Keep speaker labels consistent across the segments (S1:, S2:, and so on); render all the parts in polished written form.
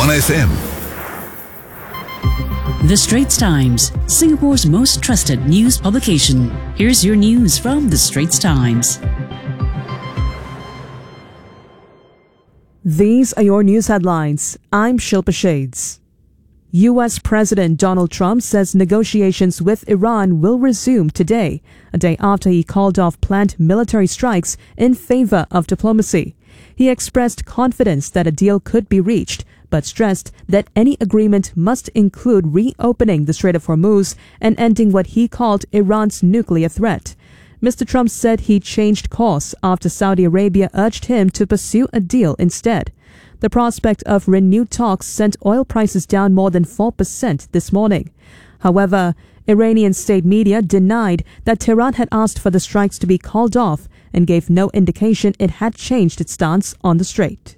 S1: 1FM.
S2: The Straits Times, Singapore's most trusted news publication. Here's your news from The Straits Times.
S3: These are your news headlines. I'm Shilpa Shades. U.S. President Donald Trump says negotiations with Iran will resume today, a day after he called off planned military strikes in favor of diplomacy. He expressed confidence that a deal could be reached, but stressed that any agreement must include reopening the Strait of Hormuz and ending what he called Iran's nuclear threat. Mr. Trump said he changed course after Saudi Arabia urged him to pursue a deal instead. The prospect of renewed talks sent oil prices down more than 4% this morning. However, Iranian state media denied that Tehran had asked for the strikes to be called off and gave no indication it had changed its stance on the strait.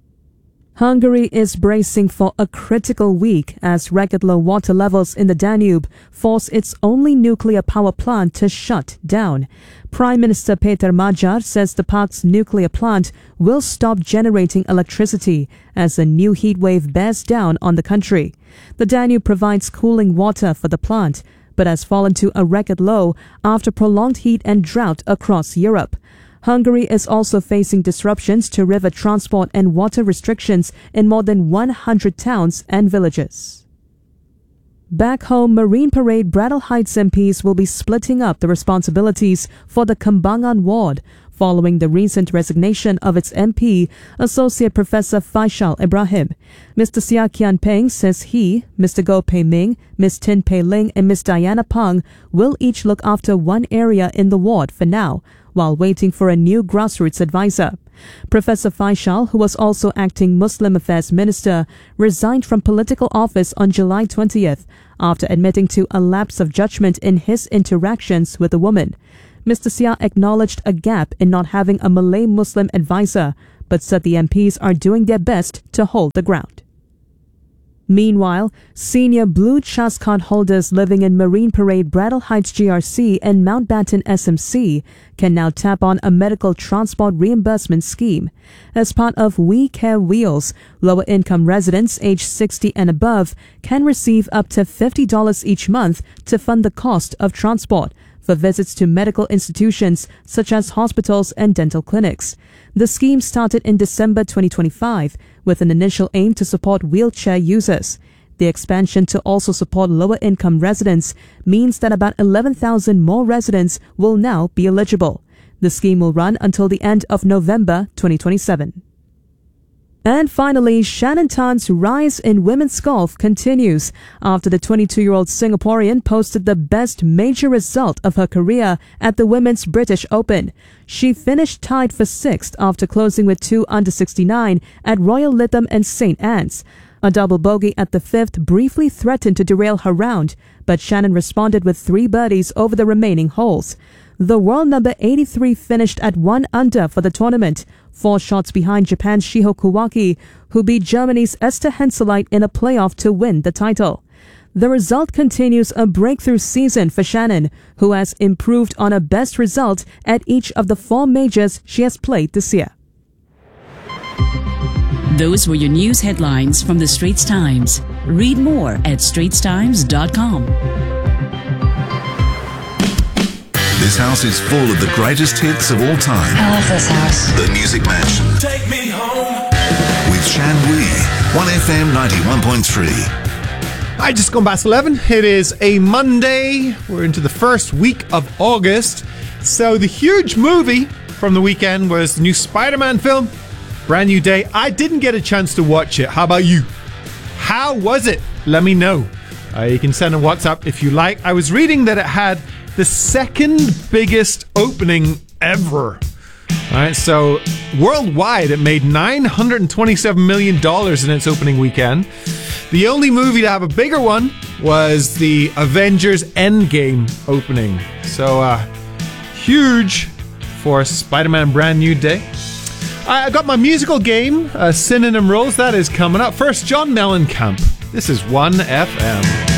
S3: Hungary is bracing for a critical week as record low water levels in the Danube force its only nuclear power plant to shut down. Prime Minister Peter Magyar says the park's nuclear plant will stop generating electricity as a new heat wave bears down on the country. The Danube provides cooling water for the plant, but has fallen to a record low after prolonged heat and drought across Europe. Hungary is also facing disruptions to river transport and water restrictions in more than 100 towns and villages. Back home, Marine Parade Brattle Heights MPs will be splitting up the responsibilities for the Kembangan ward following the recent resignation of its MP, Associate Professor Faisal Ibrahim. Mr. Sia Kian Peng says he, Mr. Goh Pei Ming, Ms. Tin Pei Ling and Ms. Diana Pang will each look after one area in the ward for now, while waiting for a new grassroots advisor. Professor Faisal, who was also acting Muslim Affairs Minister, resigned from political office on July 20th after admitting to a lapse of judgment in his interactions with a woman. Mr. Sia acknowledged a gap in not having a Malay Muslim advisor, but said the MPs are doing their best to hold the ground. Meanwhile, senior Blue Chas card holders living in Marine Parade Brattle Heights GRC and Mountbatten SMC can now tap on a medical transport reimbursement scheme. As part of We Care Wheels, lower-income residents aged 60 and above can receive up to $50 each month to fund the cost of transport for visits to medical institutions such as hospitals and dental clinics. The scheme started in December 2025 with an initial aim to support wheelchair users. The expansion to also support lower-income residents means that about 11,000 more residents will now be eligible. The scheme will run until the end of November 2027. And finally, Shannon Tan's rise in women's golf continues after the 22-year-old Singaporean posted the best major result of her career at the Women's British Open. She finished tied for 6th after closing with 2 under 69 at Royal Lytham and St. Anne's. A double bogey at the 5th briefly threatened to derail her round, but Shannon responded with 3 birdies over the remaining holes. The world number 83 finished at 1 under for the tournament, 4 shots behind Japan's Shiho Kuwaki, who beat Germany's Esther Henseleit in a playoff to win the title. The result continues a breakthrough season for Shannon, who has improved on her best result at each of the 4 majors she has played this year.
S2: Those were your news headlines from The Straits Times. Read more at straitstimes.com.
S1: This house is full of the greatest hits of all time.
S4: I love this house.
S1: The Music Mansion.
S5: Take me home.
S1: With Shan Wee. 1FM 91.3.
S6: I just gone past 11. It is a Monday. We're into the first week of August. So the huge movie from the weekend was the new Spider-Man film. Brand new day. I didn't get a chance to watch it. How about you? How was it? Let me know. You can send a WhatsApp if you like. I was reading that it had the second biggest opening ever. All right, so worldwide it made $927 million in its opening weekend. The only movie to have a bigger one was the Avengers Endgame opening. So huge for Spider-Man Brand New Day. I got my musical game, Synonym Rolls. That is coming up. First, John Mellencamp. This is 1FM.